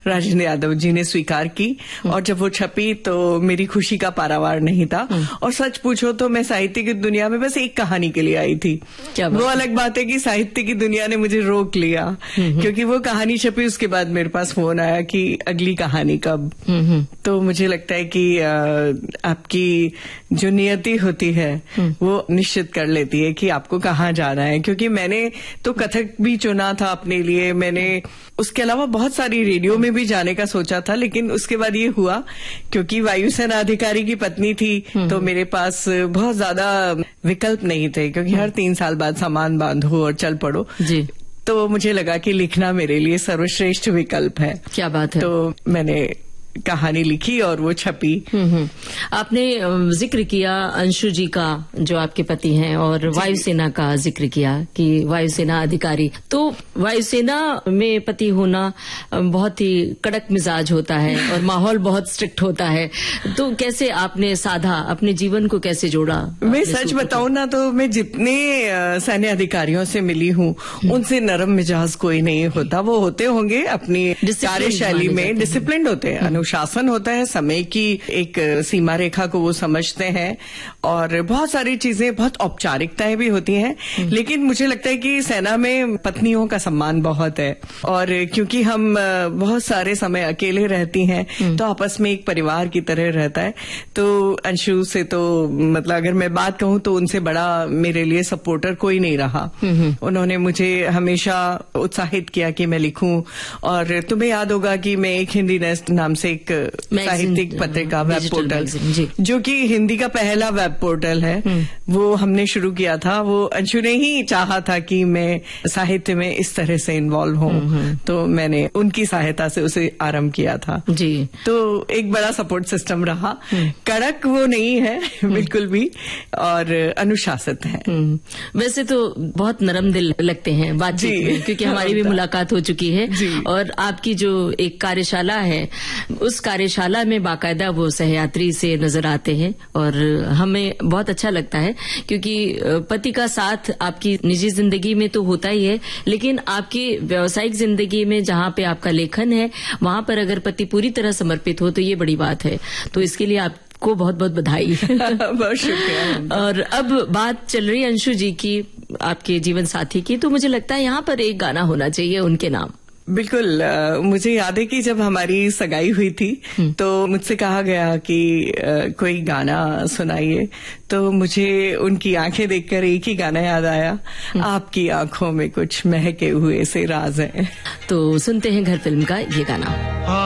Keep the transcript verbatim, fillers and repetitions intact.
राजेंद्र यादव जी ने स्वीकार की और जब वो छपी तो मेरी खुशी का पारावार नहीं था। और सच पूछो तो मैं साहित्य की दुनिया में बस एक कहानी के लिए आई थी। क्या वो अलग बात है कि साहित्य की दुनिया ने मुझे रोक लिया, क्योंकि वो कहानी छपी उसके बाद मेरे पास फोन आया कि अगली कहानी कब। तो मुझे लगता है कि आपकी जो नियति होती है वो निश्चित कर लेती है कि आपको कहाँ जाना है। क्योंकि मैंने तो कथक भी चुना था अपने लिए, मैंने उसके अलावा बहुत सारी रेडियो में भी जाने का सोचा था, लेकिन उसके बाद ये हुआ क्योंकि वायुसेना अधिकारी की पत्नी थी तो मेरे पास बहुत ज्यादा विकल्प नहीं थे, क्योंकि हर तीन साल बाद सामान बांधो और चल पड़ो जी। तो मुझे लगा कि लिखना मेरे लिए सर्वश्रेष्ठ विकल्प है। क्या बात है। तो मैंने कहानी लिखी और वो छपी। आपने जिक्र किया अंशु जी का, जो आपके पति हैं, और वायुसेना का जिक्र किया कि वायुसेना अधिकारी। तो वायुसेना में पति होना बहुत ही कड़क मिजाज होता है और माहौल बहुत स्ट्रिक्ट होता है। तो कैसे आपने साधा, अपने जीवन को कैसे जोड़ा? मैं सच बताऊं ना तो मैं जितने सैन्य अधिकारियों से मिली हूँ उनसे नरम मिजाज कोई नहीं होता। वो होते होंगे अपनी कार्यशैली में डिसिप्लिन होते हैं, अनुशासन होता है, समय की एक सीमा रेखा को वो समझते हैं और बहुत सारी चीजें, बहुत औपचारिकताएं भी होती हैं। लेकिन मुझे लगता है कि सेना में पत्नियों का सम्मान बहुत है और क्योंकि हम बहुत सारे समय अकेले रहती हैं तो आपस में एक परिवार की तरह रहता है। तो अंशु से तो मतलब अगर मैं बात कहूं तो उनसे बड़ा मेरे लिए सपोर्टर कोई नहीं रहा। उन्होंने मुझे हमेशा उत्साहित किया कि मैं लिखूं। और तुम्हें याद होगा कि मैं एक हिंदी नेस्ट नाम से एक साहित्यिक पत्रिका वेब पोर्टल, जो कि हिंदी का पहला वेब पोर्टल है, वो हमने शुरू किया था। वो अंशु ने ही चाहा था कि मैं साहित्य में इस तरह से इन्वॉल्व हूं, तो मैंने उनकी सहायता से उसे आरंभ किया था जी। तो एक बड़ा सपोर्ट सिस्टम रहा। कड़क वो नहीं है बिल्कुल भी, और अनुशासित है। वैसे तो बहुत नरम दिल लगते हैं बातचीत में, क्योंकि हमारी भी मुलाकात हो चुकी है। और आपकी जो एक कार्यशाला है, उस कार्यशाला में बाकायदा वो सहयात्री से नजर आते हैं और हमें बहुत अच्छा लगता है, क्योंकि पति का साथ आपकी निजी जिंदगी में तो होता ही है, लेकिन आपकी व्यावसायिक जिंदगी में जहां पे आपका लेखन है वहां पर अगर पति पूरी तरह समर्पित हो तो ये बड़ी बात है। तो इसके लिए आप को बहुत बहुत बधाई। बहुत शुक्रिया। और अब बात चल रही अंशु जी की, आपके जीवन साथी की, तो मुझे लगता है यहाँ पर एक गाना होना चाहिए उनके नाम। बिल्कुल। आ, मुझे याद है कि जब हमारी सगाई हुई थी तो मुझसे कहा गया कि आ, कोई गाना सुनाइए, तो मुझे उनकी आंखें देखकर एक ही गाना याद आया, आपकी आंखों में कुछ महके हुए से राज है। तो सुनते हैं घर फिल्म का ये गाना।